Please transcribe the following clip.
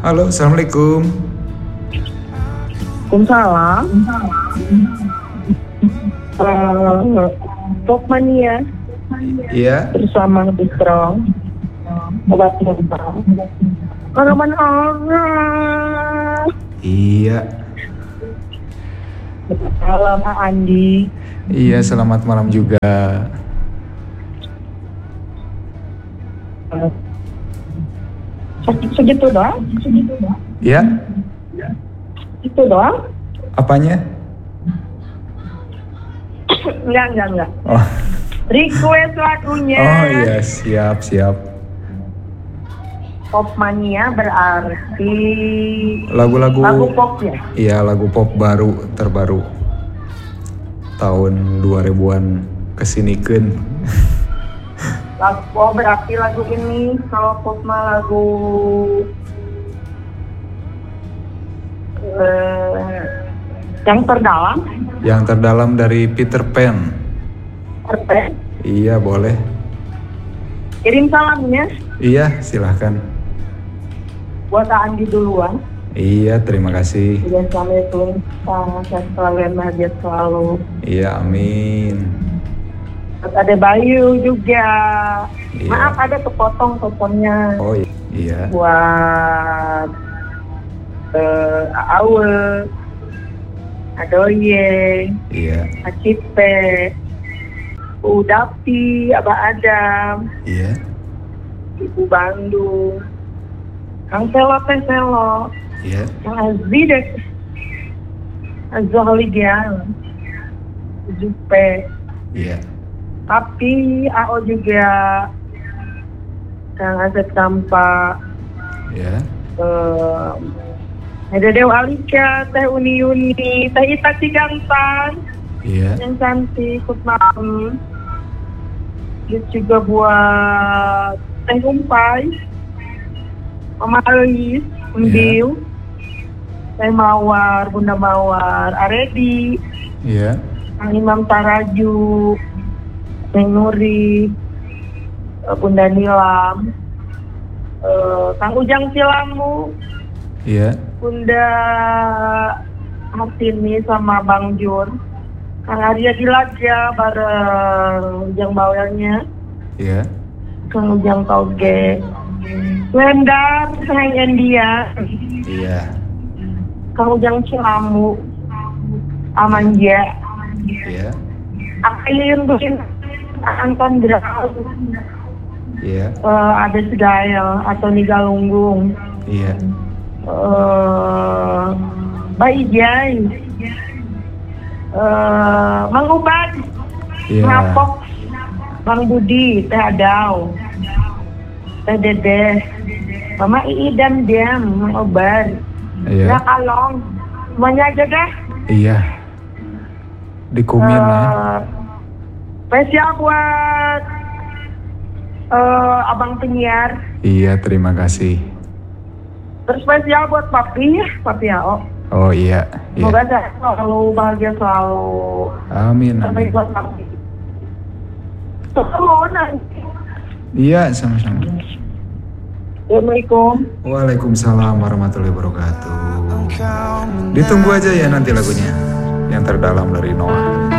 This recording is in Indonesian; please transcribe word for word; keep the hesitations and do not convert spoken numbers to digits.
Halo, assalamualaikum. Waalaikumsalam. Uh, Pokmania Iya, bersama The Strong. Obat muntah. Harapan orang. iya, Salam Andi. iya. Selamat malam juga. Segitu doang? Ya, Itu doang? apanya? Enggak, enggak, enggak. Oh, Request lagunya. oh iya, siap, siap. Popmania berarti Lagu-lagu, lagu pop ya? iya, lagu pop baru terbaru tahun dua ribuan kesinikeun. Lagu oh, berarti lagu ini kalau pop mah lagu eh, yang terdalam. Yang terdalam dari Peter Pan. Perfect. Iya, boleh. Kirim salamnya Iya, silahkan. buat Andi duluan. Iya, terima kasih. Ya, assalamualaikum. Sehat selalu dan bahagia selalu. Iya, amin. Terus ada Bayu juga. Iya. Maaf ada kepotong teleponnya. Oh iya, Buat uh, Awe, Adoye, iya, Acipe, Bu Dapi, Abah Adam, iya, Ibu Bandung, Kang Selo Teh Selo, iya, Kang Azidek, Azoholigian, Zupe, iya, Tapi A O juga, Kang Asep Tampa, iya, uh, ada Dewa Alika, Teh Uni Uni, Teh Ita Cigantan, iya, yang cantik, ikut malam. Terus juga buat Teh Umpai, Mama Alois, Unbil, Teh Mawar, Bunda Mawar, Aredi, iya, Kang Imam Taraju, Neng Nuri, eh, Bunda Nilam, eh, Kang Ujang Cilamu, iya, Bunda Hartini sama Bang Jur, Kang Arya Dilaja bareng Ujang Bawelnya, iya, Kang Ujang Toge, Lendar, Kang Endia, iya, Kang Ujang Cilamu, Amanja, iya, Akhirnya bikin Anton Grau, iya, uh, ada Segael atau Nigalunggung, iya, uh, Bayi Jai, uh, Mang Ubad, iya, Ngapok, Bang Budi, Teh Adau, Teh Dede, Mama Ii dan Diam, Mang Ubad, iya, Nak Along, semuanya aja deh. iya. Dikumin ya. Uh, spesial buat uh, abang penyiar. Iya, terima kasih. Terus spesial buat papi ya, papi Ao. Oh iya, iya. Semoga sehat selalu, bahagia selalu. Amin, Sampai amin. buat papi. Tuh, nanti. Iya, sama-sama. Assalamualaikum. Waalaikumsalam warahmatullahi wabarakatuh. Ditunggu aja ya nanti lagunya yang terdalam dari Noah.